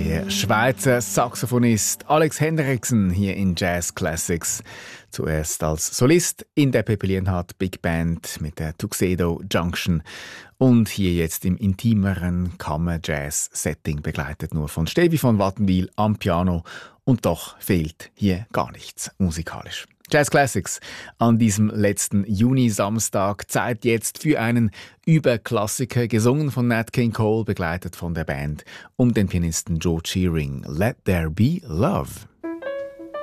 Der Schweizer Saxophonist Alex Henriksen hier in Jazz Classics. Zuerst als Solist in der Pepe Lienhardt Big Band mit der Tuxedo Junction und hier jetzt im intimeren Kammer-Jazz-Setting begleitet nur von Stevie von Wattenwyl am Piano. Und doch fehlt hier gar nichts musikalisch. Jazz Classics an diesem letzten Juni-Samstag. Zeit jetzt für einen Überklassiker, gesungen von Nat King Cole, begleitet von der Band um den Pianisten Joe Shearing. Let There Be Love.